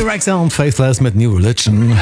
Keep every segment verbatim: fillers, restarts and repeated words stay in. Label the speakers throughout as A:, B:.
A: Rexa und Faithless mit New Religion.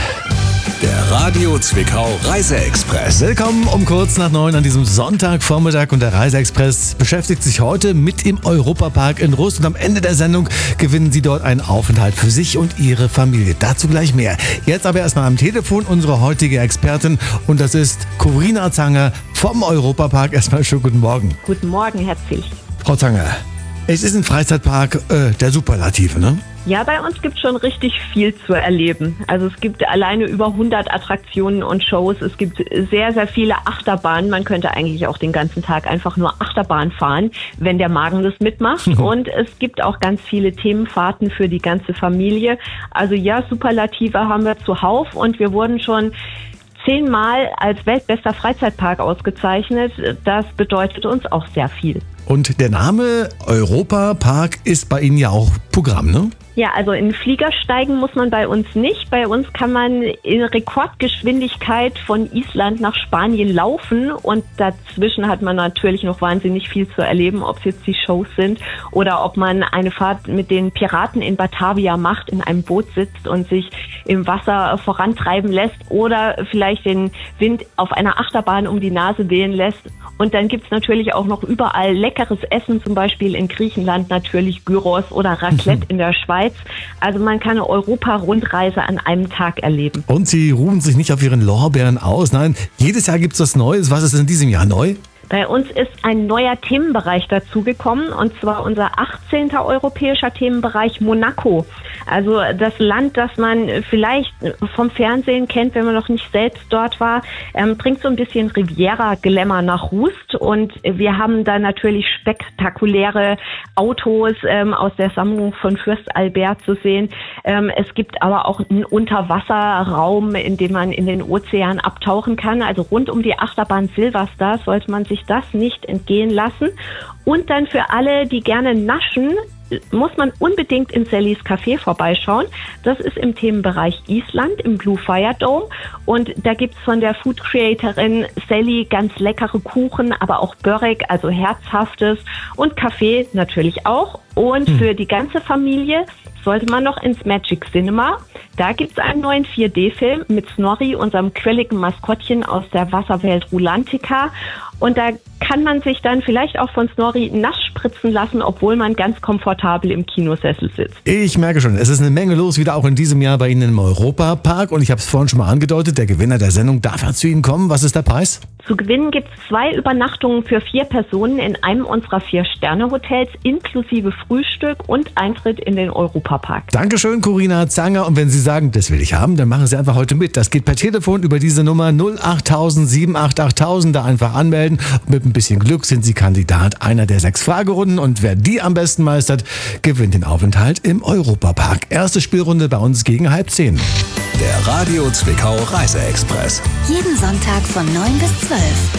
B: Der Radio Zwickau Reiseexpress.
A: Willkommen um kurz nach neun an diesem Sonntagvormittag, und der Reiseexpress beschäftigt sich heute mit dem Europapark in Rust, und am Ende der Sendung gewinnen Sie dort einen Aufenthalt für sich und Ihre Familie. Dazu gleich mehr. Jetzt aber erstmal am Telefon unsere heutige Expertin, und das ist Corinna Zanger vom Europapark. Erstmal schönen guten Morgen.
C: Guten Morgen, herzlich.
A: Frau Zanger, es ist ein Freizeitpark äh, der Superlative, ne?
C: Ja, bei uns gibt es schon richtig viel zu erleben. Also es gibt alleine über hundert Attraktionen und Shows. Es gibt sehr, sehr viele Achterbahnen. Man könnte eigentlich auch den ganzen Tag einfach nur Achterbahn fahren, wenn der Magen das mitmacht. Und es gibt auch ganz viele Themenfahrten für die ganze Familie. Also ja, Superlative haben wir zuhauf, und wir wurden schon zehnmal als weltbester Freizeitpark ausgezeichnet. Das bedeutet uns auch sehr viel.
A: Und der Name Europapark ist bei Ihnen ja auch Programm, ne?
C: Ja, also in den Flieger steigen muss man bei uns nicht. Bei uns kann man in Rekordgeschwindigkeit von Island nach Spanien laufen, und dazwischen hat man natürlich noch wahnsinnig viel zu erleben, ob es jetzt die Shows sind oder ob man eine Fahrt mit den Piraten in Batavia macht, in einem Boot sitzt und sich im Wasser vorantreiben lässt oder vielleicht den Wind auf einer Achterbahn um die Nase wehen lässt. Und dann gibt's natürlich auch noch überall leckeres Essen, zum Beispiel in Griechenland natürlich Gyros oder Raclette in der Schweiz. Also man kann eine Europa-Rundreise an einem Tag erleben.
A: Und Sie ruhen sich nicht auf Ihren Lorbeeren aus. Nein, jedes Jahr gibt's was Neues. Was ist in diesem Jahr neu?
C: Bei uns ist ein neuer Themenbereich dazugekommen, und zwar unser achtzehnter europäischer Themenbereich Monaco. Also das Land, das man vielleicht vom Fernsehen kennt, wenn man noch nicht selbst dort war, ähm, bringt so ein bisschen Riviera-Glamour nach Rust, und wir haben da natürlich spektakuläre Autos ähm, aus der Sammlung von Fürst Albert zu sehen. Ähm, es gibt aber auch einen Unterwasserraum, in dem man in den Ozean abtauchen kann. Also rund um die Achterbahn Silverstar sollte man sich das nicht entgehen lassen. Und dann für alle, die gerne naschen, muss man unbedingt in Sallys Café vorbeischauen. Das ist im Themenbereich Island im Blue Fire Dome, und da gibt's von der Food Creatorin Sally ganz leckere Kuchen, aber auch Börek, also Herzhaftes, und Kaffee natürlich auch. Und hm. für die ganze Familie sollte man noch ins Magic Cinema. Da gibt's einen neuen vier D-Film mit Snorri, unserem quirligen Maskottchen aus der Wasserwelt Rulantica. Und da kann man sich dann vielleicht auch von Snorri nass spritzen lassen, obwohl man ganz komfortabel im Kinosessel sitzt.
A: Ich merke schon, es ist eine Menge los, wieder auch in diesem Jahr bei Ihnen im Europapark. Und ich habe es vorhin schon mal angedeutet, der Gewinner der Sendung darf ja zu Ihnen kommen. Was ist der Preis?
C: Zu gewinnen gibt es zwei Übernachtungen für vier Personen in einem unserer Vier-Sterne-Hotels inklusive Frühstück und Eintritt in den Europapark.
A: Dankeschön, Corinna Zanger. Und wenn Sie sagen, das will ich haben, dann machen Sie einfach heute mit. Das geht per Telefon über diese Nummer null acht tausend sieben acht acht tausend. Da einfach anmelden. Und mit ein bisschen Glück sind Sie Kandidat einer der sechs Fragerunden. Und wer die am besten meistert, gewinnt den Aufenthalt im Europapark. Erste Spielrunde bei uns gegen halb zehn.
B: Der Radio Zwickau Reiseexpress.
D: Jeden Sonntag von neun bis zwölf.